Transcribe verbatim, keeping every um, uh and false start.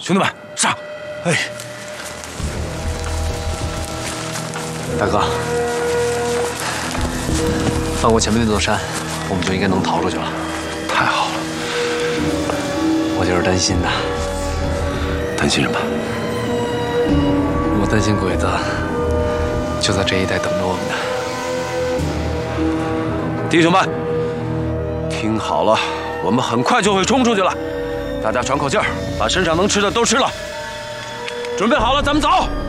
兄弟们，上！哎， 大哥，翻过前面那座山，我们就应该能逃出去了。 太好了！ 我就是担心的。 担心什么？ 我担心鬼子就在这一带等着我们呢。 弟兄们，听好了，我们很快就会冲出去了。大家喘口气儿，把身上能吃的都吃了。准备好了，咱们走。